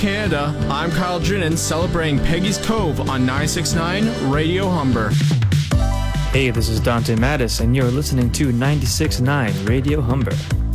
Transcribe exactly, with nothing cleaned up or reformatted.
Canada, I'm Kyle Drinnan celebrating Peggy's Cove on nine sixty-nine Radio Humber. Hey, this is Dante Mattis, and you're listening to ninety-six point nine Radio Humber.